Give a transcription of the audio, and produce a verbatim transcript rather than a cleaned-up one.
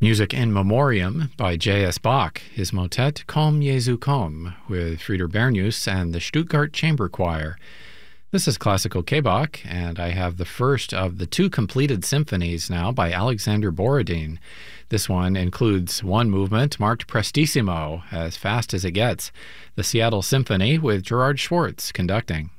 Music in Memoriam by J S. Bach, his motet Komm Jesu komm, with Frieder Bernius and the Stuttgart Chamber Choir. This is Classical K-Bach, and I have the first of the two completed symphonies now by Alexander Borodin. This one includes one movement marked Prestissimo, as fast as it gets, the Seattle Symphony with Gerard Schwartz conducting.